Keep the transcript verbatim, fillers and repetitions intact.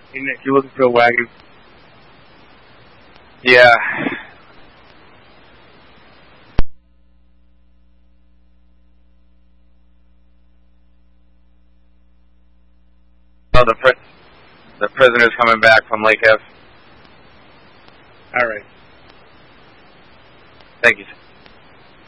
Hey, Nick, you looking for a wagon? Yeah. Oh, the pri- the prisoner's coming back from Lake F. All right. Thank you.